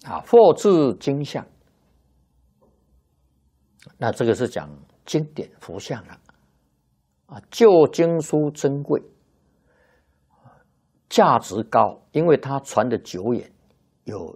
或至经相，那这个是讲经典佛像了旧经书珍贵，价值高，因为它传的久远，有